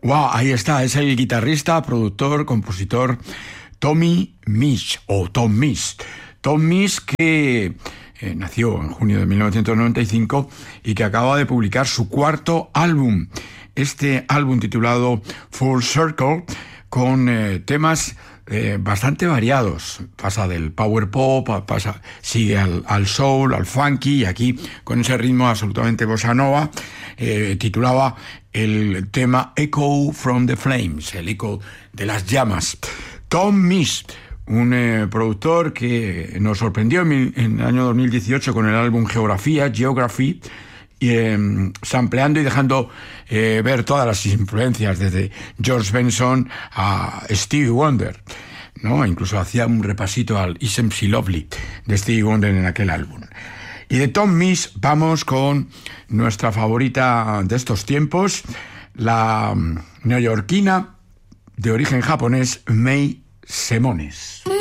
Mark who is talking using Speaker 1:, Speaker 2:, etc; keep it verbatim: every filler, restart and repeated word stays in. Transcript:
Speaker 1: Wow, ahí está, es el guitarrista, productor, compositor Tommy Misch, o Tom Misch. Tom Misch que eh, nació en junio de mil novecientos noventa y cinco y que acaba de publicar su cuarto álbum. Este álbum titulado Full Circle, con eh, temas eh, bastante variados. Pasa del power pop, pasa, sigue al, al soul, al funky, y aquí con ese ritmo absolutamente bossa nova, eh, titulaba el tema Echo from the Flames, el eco de las llamas. Tom Misch, un eh, productor que nos sorprendió en, mi, en el año dos mil dieciocho con el álbum Geografía, Geography, y, eh, sampleando y dejando eh, ver todas las influencias desde George Benson a Stevie Wonder, ¿no? Incluso hacía un repasito al Isn't She Lovely de Stevie Wonder en aquel álbum. Y de Tom Misch vamos con nuestra favorita de estos tiempos, la neoyorquina de origen japonés May Semones.